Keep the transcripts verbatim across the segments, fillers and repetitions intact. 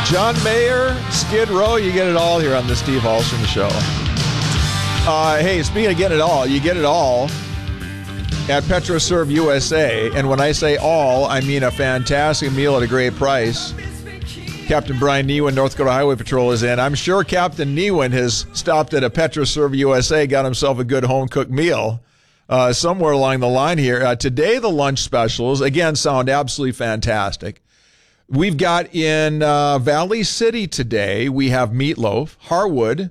John Mayer, Skid Row, you get it all here on the Steve Hallstrom Show. Uh, hey, speaking of getting it all, you get it all at PetroServe U S A. And when I say all, I mean a fantastic meal at a great price. Captain Brian Newen, North Dakota Highway Patrol, is in. I'm sure Captain Newen has stopped at a PetroServe U S A, got himself a good home-cooked meal uh, somewhere along the line here. Uh, today, the lunch specials, again, sound absolutely fantastic. We've got in uh, Valley City today, we have meatloaf. Harwood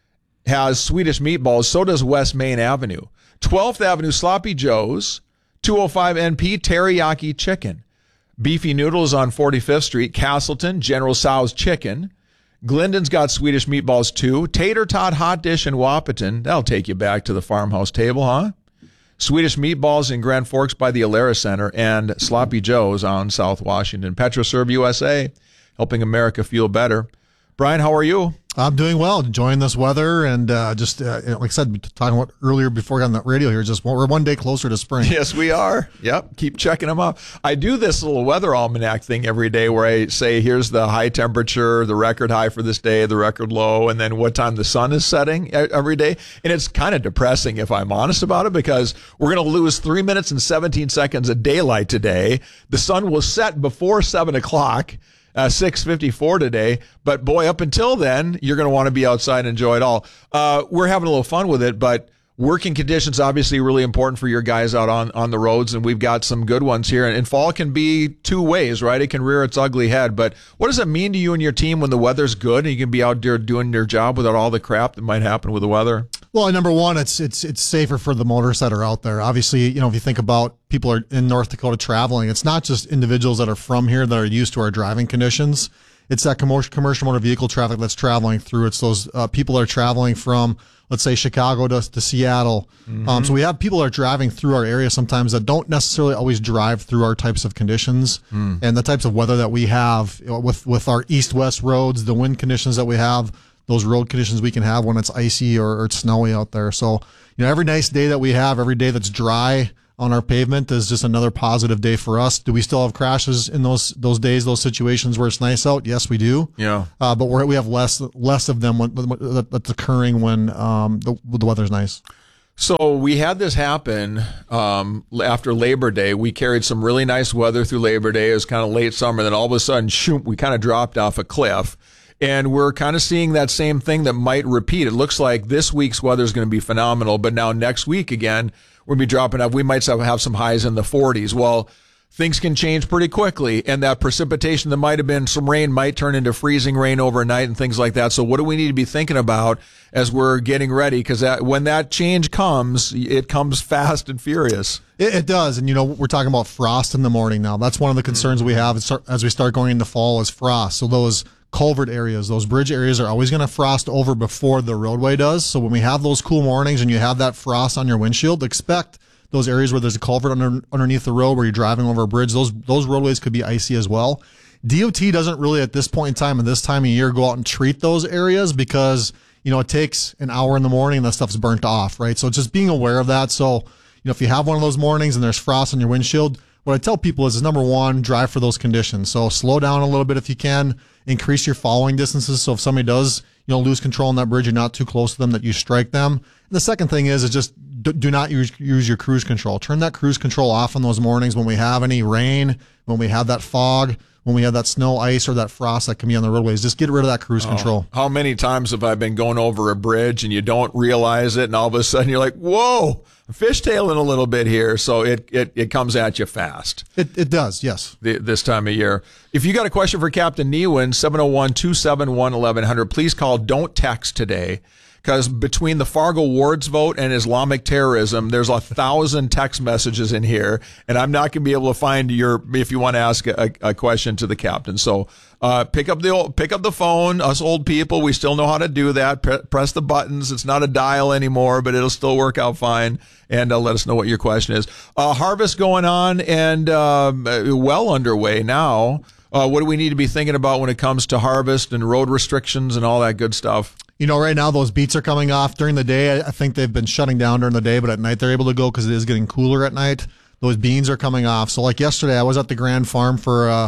has Swedish meatballs. So does West Main Avenue. twelfth Avenue Sloppy Joe's, two oh five N P Teriyaki Chicken. Beefy Noodles on forty-fifth Street. Castleton, General Tso's Chicken. Glendon's got Swedish meatballs too. Tater Tot Hot Dish in Wapaton. That'll take you back to the farmhouse table, huh? Swedish meatballs in Grand Forks by the Alara Center, and Sloppy Joe's on South Washington. PetroServe U S A, helping America feel better. Brian, how are you? I'm doing well, enjoying this weather, and uh, just uh, like I said, talking about earlier before I got on the radio here, just we're one day closer to spring. Yes, we are. Yep, keep checking them up. I do this little weather almanac thing every day where I say, here's the high temperature, the record high for this day, the record low, and then what time the sun is setting every day. And it's kind of depressing if I'm honest about it, because we're going to lose three minutes and seventeen seconds of daylight today. The sun will set before seven o'clock. Uh, six fifty-four today, but boy, up until then, you're going to want to be outside and enjoy it all. Uh, we're having a little fun with it, but working conditions obviously really important for your guys out on, on the roads, and we've got some good ones here. And, and fall can be two ways, right? It can rear its ugly head, but what does it mean to you and your team when the weather's good and you can be out there doing your job without all the crap that might happen with the weather? Well, number one, it's it's it's safer for the motorists that are out there. Obviously, you know, if you think about people are in North Dakota traveling, it's not just individuals that are from here that are used to our driving conditions. It's that commercial commercial motor vehicle traffic that's traveling through. It's those uh, people that are traveling from, let's say, Chicago to, to Seattle. Mm-hmm. Um, so we have people that are driving through our area sometimes that don't necessarily always drive through our types of conditions mm. and the types of weather that we have, you know, with with our east-west roads, the wind conditions that we have. Those road conditions we can have when it's icy or, or it's snowy out there. So, you know, every nice day that we have, every day that's dry on our pavement is just another positive day for us. Do we still have crashes in those those days, those situations where it's nice out? Yes, we do. Yeah. Uh, but we're, we have less less of them when, when, that's occurring when um, the, the weather's nice. So we had this happen um, after Labor Day. We carried some really nice weather through Labor Day. It was kind of late summer. Then all of a sudden, shoot, we kind of dropped off a cliff. And we're kind of seeing that same thing that might repeat. It looks like this week's weather is going to be phenomenal, but now next week again, we're going to be dropping up. We might have some highs in the forties. Well, things can change pretty quickly, and that precipitation that might have been some rain might turn into freezing rain overnight and things like that. So what do we need to be thinking about as we're getting ready? Because that, when that change comes, it comes fast and furious. It, it does. And, you know, we're talking about frost in the morning now. That's one of the concerns we have as we start going into fall is frost. So those culvert areas, those bridge areas are always going to frost over before the roadway does. So when we have those cool mornings and you have that frost on your windshield, expect those areas where there's a culvert under, underneath the road where you're driving over a bridge, those those roadways could be icy as well. D O T doesn't really at this point in time and this time of year go out and treat those areas because, you know, it takes an hour in the morning and that stuff's burnt off, right? So just being aware of that. So, you know, if you have one of those mornings and there's frost on your windshield, what I tell people is, is number one, drive for those conditions. So slow down a little bit if you can, increase your following distances. So if somebody does, you know, lose control on that bridge, you're not too close to them that you strike them. And the second thing is, is just do, do not use, use your cruise control. Turn that cruise control off on those mornings when we have any rain, when we have that fog, when we have that snow, ice, or that frost that can be on the roadways. Just get rid of that cruise oh, control. How many times have I been going over a bridge and you don't realize it, and all of a sudden you're like, whoa, I'm fishtailing a little bit here. So it, it, it comes at you fast. It it does, yes. The, this time of year. If you got a question for Captain Newen, seven oh one, two seven one, eleven hundred, please call. Don't text today. Because between the Fargo Wards vote and Islamic terrorism, there's a thousand text messages in here, and I'm not going to be able to find your if you want to ask a, a question to the captain. So uh, pick up the old, pick up the phone. Us old people, we still know how to do that. P- press the buttons. It's not a dial anymore, but it'll still work out fine. And uh, let us know what your question is. Uh, harvest going on and uh, well underway now. Uh, what do we need to be thinking about when it comes to harvest and road restrictions and all that good stuff? You know, right now those beets are coming off during the day. I think they've been shutting down during the day, but at night they're able to go because it is getting cooler at night. Those beans are coming off. So like yesterday, I was at the Grand Farm for uh,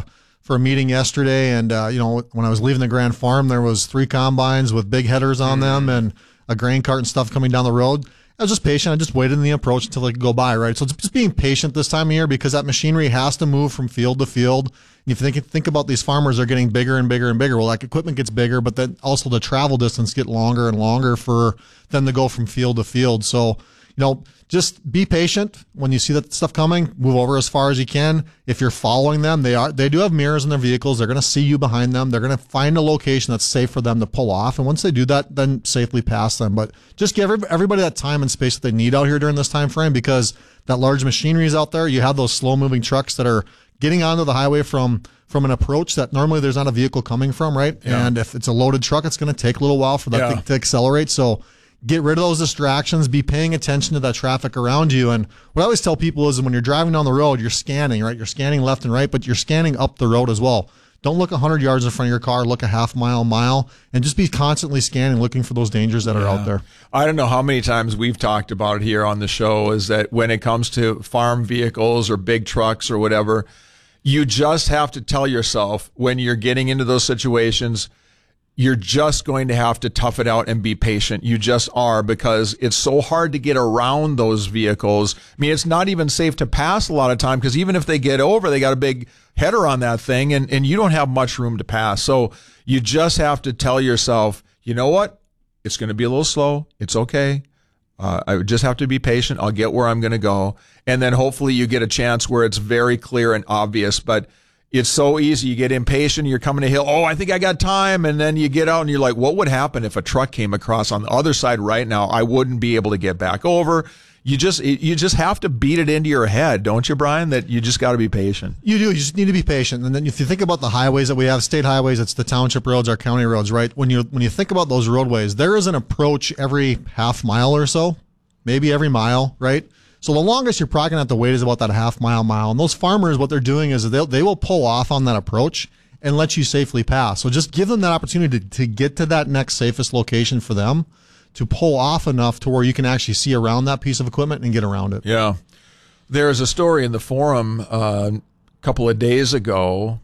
for a meeting yesterday, and uh, you know, when I was leaving the Grand Farm, there was three combines with big headers on them and a grain cart and stuff coming down the road. I was just patient. I just waited in the approach until they could go by, right? So it's just being patient this time of year because that machinery has to move from field to field. And if you think, think about these farmers are getting bigger and bigger and bigger. Well, that equipment gets bigger, but then also the travel distance get longer and longer for them to go from field to field. So, you know, just be patient. When you see that stuff coming, move over as far as you can. If you're following them, they are they do have mirrors in their vehicles. They're going to see you behind them. They're going to find a location that's safe for them to pull off. And once they do that, then safely pass them. But just give everybody that time and space that they need out here during this time frame, because that large machinery is out there. You have those slow-moving trucks that are getting onto the highway from from an approach that normally there's not a vehicle coming from, right? Yeah. And if it's a loaded truck, it's going to take a little while for that yeah. to, to accelerate. So get rid of those distractions, be paying attention to that traffic around you. And what I always tell people is when you're driving down the road, you're scanning, right? You're scanning left and right, but you're scanning up the road as well. Don't look one hundred yards in front of your car, look a half mile, mile, and just be constantly scanning, looking for those dangers that yeah. are out there. I don't know how many times we've talked about it here on the show, is that when it comes to farm vehicles or big trucks or whatever, you just have to tell yourself when you're getting into those situations, you're just going to have to tough it out and be patient. You just are, because it's so hard to get around those vehicles. I mean, it's not even safe to pass a lot of time, because even if they get over, they got a big header on that thing, and, and you don't have much room to pass. So you just have to tell yourself, you know what? It's going to be a little slow. It's okay. Uh, I would just have to be patient. I'll get where I'm going to go. And then hopefully you get a chance where it's very clear and obvious. But it's so easy. You get impatient. You're coming to hill. Oh, I think I got time. And then you get out and you're like, what would happen if a truck came across on the other side right now? I wouldn't be able to get back over. You just you just have to beat it into your head, don't you, Brian, that you just got to be patient? You do. You just need to be patient. And then if you think about the highways that we have, state highways, it's the township roads, our county roads, right? When you when you think about those roadways, there is an approach every half mile or so, maybe every mile, right? So the longest you're probably going to have to wait is about that half mile, mile. And those farmers, what they're doing is they they will pull off on that approach and let you safely pass. So just give them that opportunity to, to get to that next safest location for them, to pull off enough to where you can actually see around that piece of equipment and get around it. Yeah. There's a story in the forum uh, a couple of days ago,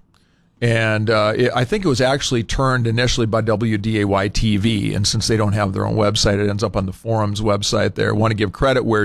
and uh, it, I think it was actually turned initially by W D A Y T V, and since they don't have their own website, it ends up on the forum's website there. I want to give credit where